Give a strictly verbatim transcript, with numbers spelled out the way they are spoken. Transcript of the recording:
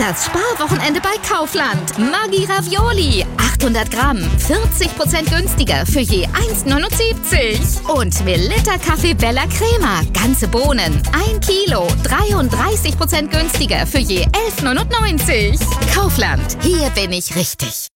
Das Sparwochenende bei Kaufland. Maggi Ravioli. achthundert Gramm. vierzig Prozent günstiger für je eins neunundsiebzig. Und Melitta Kaffee Bella Crema. Ganze Bohnen. ein Kilo. dreiunddreißig Prozent günstiger für je elf neunundneunzig. Kaufland. Hier bin ich richtig.